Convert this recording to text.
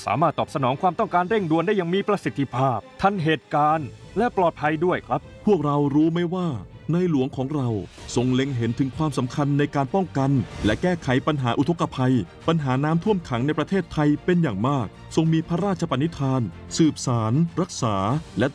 สามารถตอบสนองความต้องการเร่งด่วนได้อย่างมีประสิทธิภาพทันเหตุการณ์และปลอดภัยด้วยครับพวกเรารู้ไหมว่าในหลวงของเราทรงเล็งเห็นถึงความสำคัญในการป้องกันและแก้ไขปัญหาอุทกภัยปัญหาน้ำท่วมขังในประเทศไทยเป็นอย่างมากทรงมีพระราชปณิธานสืบสารรักษาและ